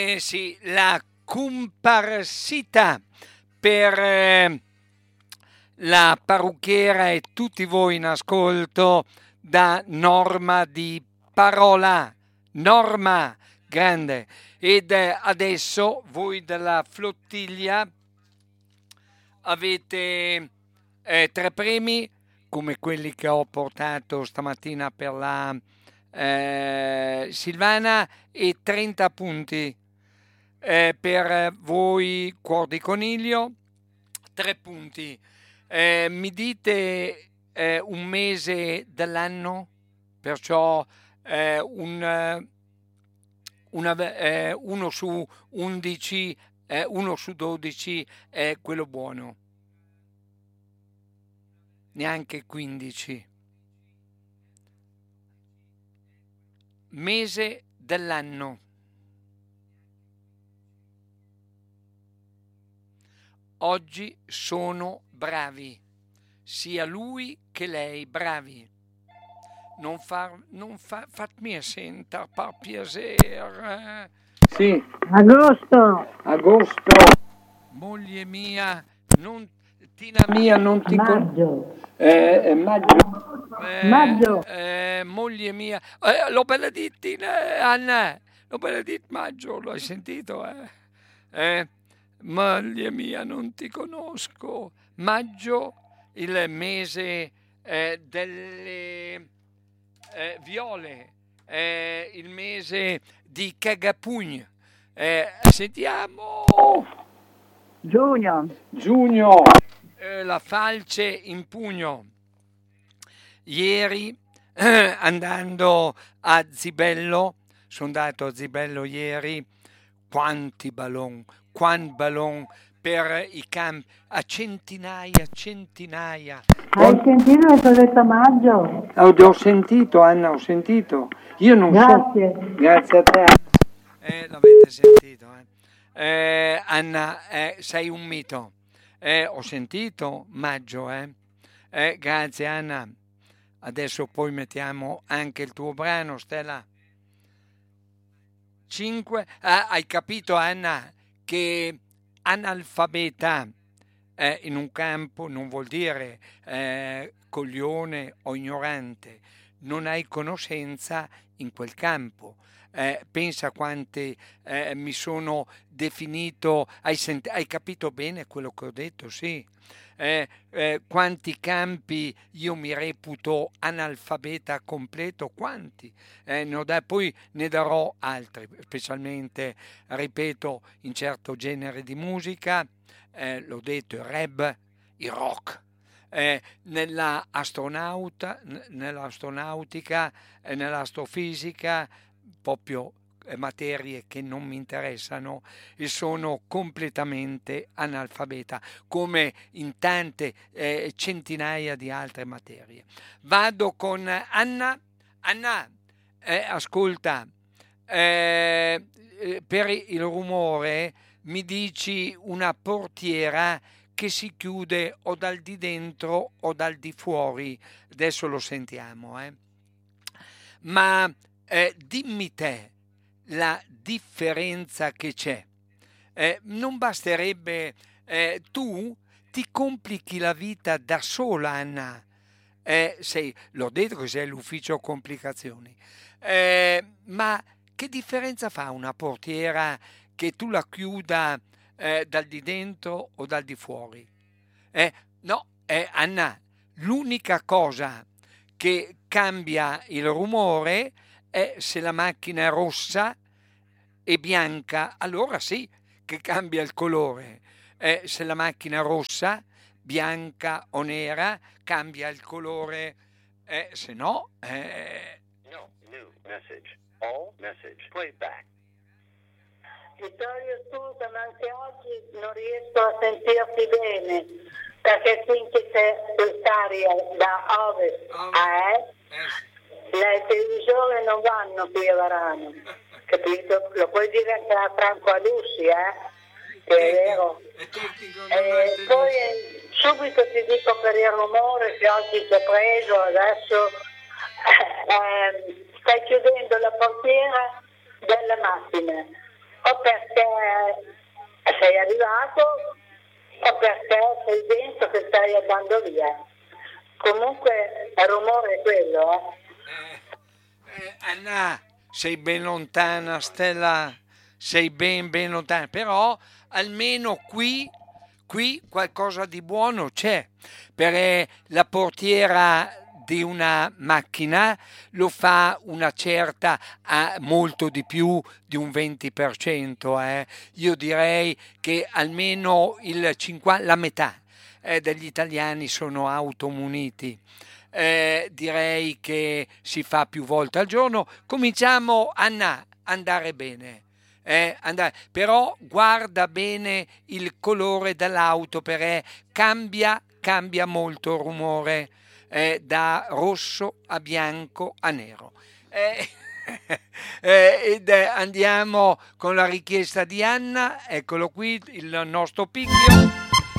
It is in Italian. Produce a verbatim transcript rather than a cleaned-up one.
Eh sì, la comparsita per eh, la parrucchiera e tutti voi in ascolto da Norma di Parola. Norma, grande. Ed eh, adesso voi della flottiglia avete eh, tre premi come quelli che ho portato stamattina per la eh, Silvana e trenta punti eh, per voi Cuor di Coniglio, tre punti. Eh, mi dite eh, un mese dell'anno, perciò eh, un, eh, una, eh, uno su undici, eh, uno su dodici è quello buono, neanche quindici. Mese dell'anno. Oggi sono bravi, sia lui che lei, bravi. Non far, non fa, fatmi sentire per piacere. Sì, Agosto, agosto. Moglie mia, non, Tina mia, non ti con... maggio, Eh, eh, maggio. Eh, Maggio. eh, moglie mia, eh, l'ho benedetto, Tina, Anna, l'ho benedetto maggio, l'hai sentito, eh? Eh? Moglie mia, non ti conosco. Maggio, il mese eh, delle eh, viole, eh, il mese di Cagapugno. Eh, sentiamo. giugno, Giugno, eh, la falce in pugno. Ieri, eh, andando a Zibello, sono andato a Zibello ieri, quanti ballon, quanti ballon per i campi, a centinaia, centinaia. hai sentito che ti ho detto maggio? Oh, ho sentito, Anna, ho sentito. Io non Grazie. so. Grazie a te. Eh, l'avete sentito, eh. Eh, Anna, eh, sei un mito. Eh, ho sentito, maggio, eh. Eh, grazie, Anna. Adesso poi mettiamo anche il tuo brano, Stella. cinque. Ah, hai capito, Anna, che analfabeta eh, in un campo non vuol dire eh, coglione o ignorante. Non hai conoscenza in quel campo. Eh, pensa quante eh, mi sono definito. Hai, sent- hai capito bene quello che ho detto? Sì. Eh, eh, quanti campi io mi reputo analfabeta completo, quanti? Eh, ne ho da- poi ne darò altri, specialmente, ripeto, in certo genere di musica, eh, l'ho detto, il rap, il rock. Eh, nella astronauta, n- nell'astronautica e nell'astrofisica, proprio eh, materie che non mi interessano e sono completamente analfabeta, come in tante eh, centinaia di altre materie. Vado con Anna. Anna, eh, ascolta, eh, eh, per il rumore mi dici una portiera che si chiude o dal di dentro o dal di fuori. Adesso lo sentiamo, eh. Ma eh, dimmi te la differenza che c'è. Eh, non basterebbe, eh, tu ti complichi la vita da sola, Anna. Eh, sei, l'ho detto che sei l'ufficio complicazioni. Eh, ma che differenza fa una portiera che tu la chiuda eh, dal di dentro o dal di fuori? Eh, no, eh, Anna, l'unica cosa che cambia il rumore è se la macchina è rossa e bianca, allora sì che cambia il colore. Eh, se la macchina è rossa, bianca o nera, cambia il colore. Eh, se no... Eh... No, new message. All message. Play back. Vittorio, scusa, ma anche oggi non riesco a sentirti bene, perché finché c'è quest'aria da ovest a est, le televisioni non vanno qui a Varano, capito? Lo puoi dire anche a Franco Adussi, eh? Che è vero. E poi eh, subito ti dico per il rumore che oggi ti ho preso, adesso eh, stai chiudendo la portiera della macchina. o perché sei arrivato o perché sei il vento che stai andando via. Comunque il rumore è quello, eh. Eh, eh, Anna, sei ben lontana, Stella, sei ben ben lontana, però almeno qui, qui qualcosa di buono c'è, perché la portiera di una macchina lo fa una certa, a molto di più di un venti per cento, eh. Io direi che almeno il cinquanta, la metà eh, degli italiani sono automuniti. Eh, direi che si fa più volte al giorno. Cominciamo, Anna, andare bene. Eh, andare. Però guarda bene il colore dell'auto perché cambia, cambia molto il rumore, eh, da rosso a bianco a nero. Eh, eh, ed, eh, andiamo con la richiesta di Anna, eccolo qui il nostro picchio.